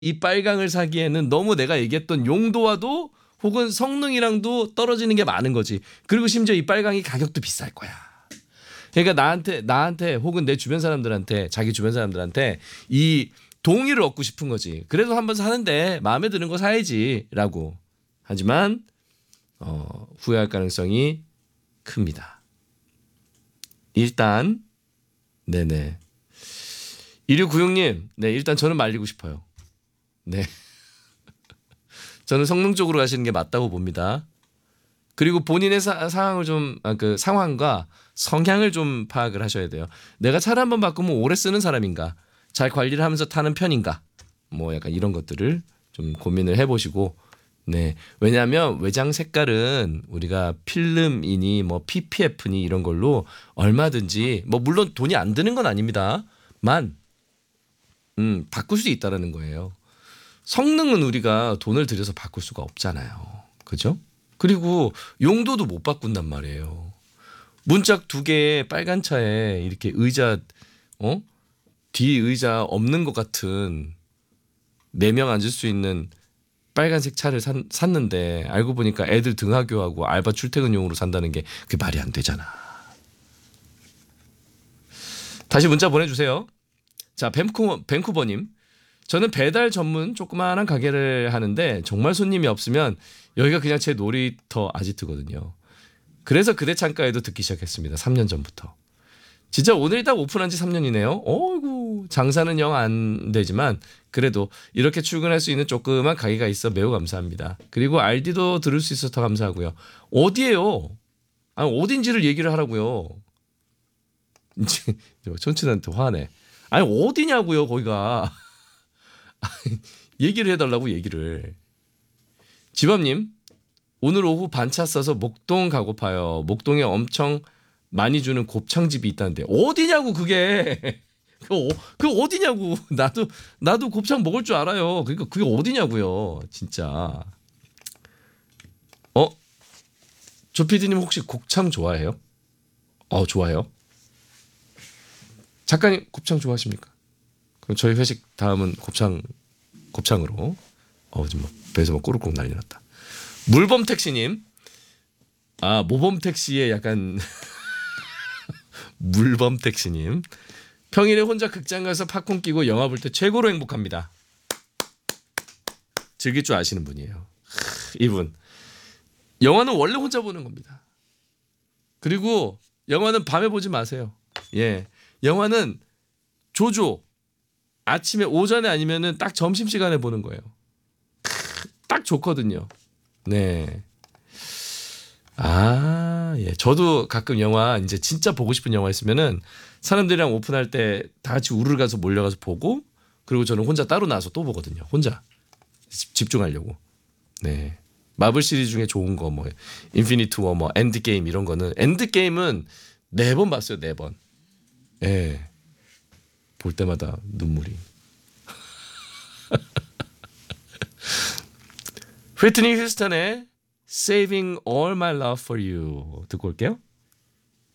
이 빨강을 사기에는 너무 내가 얘기했던 용도와도 혹은 성능이랑도 떨어지는 게 많은 거지. 그리고 심지어 이 빨강이 가격도 비쌀 거야. 그러니까 나한테 혹은 내 주변 사람들한테, 자기 주변 사람들한테 이 동의를 얻고 싶은 거지. 그래도 한번 사는데 마음에 드는 거 사야지라고. 하지만 후회할 가능성이 큽니다. 일단 네네. 2696님, 네, 일단 저는 말리고 싶어요. 네. 저는 성능적으로 가시는 게 맞다고 봅니다. 그리고 본인의 상황을 좀, 그 상황과 성향을 좀 파악을 하셔야 돼요. 내가 차를 한번 바꾸면 오래 쓰는 사람인가? 잘 관리를 하면서 타는 편인가? 뭐 약간 이런 것들을 좀 고민을 해보시고, 네. 왜냐하면 외장 색깔은 우리가 필름이니 뭐 PPF니 이런 걸로 얼마든지, 뭐 물론 돈이 안 드는 건 아닙니다. 바꿀 수 있다라는 거예요. 성능은 우리가 돈을 들여서 바꿀 수가 없잖아요. 그죠? 그리고 용도도 못 바꾼단 말이에요. 문짝 두 개의 빨간 차에 이렇게 의자, 뒤 의자 없는 것 같은 4명 앉을 수 있는 빨간색 차를 샀는데 알고 보니까 애들 등하교하고 알바 출퇴근용으로 산다는 게 그게 말이 안 되잖아. 다시 문자 보내주세요. 자, 밴쿠버님. 저는 배달 전문 조그마한 가게를 하는데 정말 손님이 없으면 여기가 그냥 제 놀이터 아지트거든요. 그래서 그대 창가에도 듣기 시작했습니다. 3년 전부터. 진짜 오늘이 딱 오픈한 지 3년이네요. 어이구, 장사는 영 안 되지만 그래도 이렇게 출근할 수 있는 조그만 가게가 있어 매우 감사합니다. 그리고 RD도 들을 수 있어서 더 감사하고요. 어디예요? 아니, 어딘지를 얘기를 하라고요. 이제 천친한테 화내. 아니, 어디냐고요, 거기가. 얘기를 해달라고, 얘기를. 지범님, 오늘 오후 반차 써서 목동 가고파요. 목동에 엄청 많이 주는 곱창집이 있다는데 어디냐고 그게. 그거 어디냐고. 나도 곱창 먹을 줄 알아요. 그러니까 그게 어디냐고요, 진짜. 조피디님 혹시 곱창 좋아해요? 좋아해요. 작가님 곱창 좋아하십니까? 그럼 저희 회식 다음은 곱창으로. 지금 뭐 배에서 막 꼬르륵 난리 났다. 물범 택시님, 모범 택시의 약간 물범 택시님. 평일에 혼자 극장 가서 팝콘 끼고 영화 볼 때 최고로 행복합니다. 즐길 줄 아시는 분이에요. 이분. 영화는 원래 혼자 보는 겁니다. 그리고 영화는 밤에 보지 마세요. 예. 영화는 조조 아침에 오전에 아니면은 딱 점심시간에 보는 거예요. 딱 좋거든요. 네. 예. 저도 가끔 영화 이제 진짜 보고 싶은 영화 있으면은 사람들이랑 오픈할 때 다 같이 우르르 가서 몰려가서 보고, 그리고 저는 혼자 따로 나와서 또 보거든요. 혼자 집중하려고. 네. 마블 시리즈 중에 좋은 거 뭐 인피니티 워, 뭐 엔드 게임 이런 거는, 엔드 게임은 4번 봤어요. 4번. 예. 볼 때마다 눈물이. 휘트니 휴스턴의 Saving All My Love for You 듣고 올게요.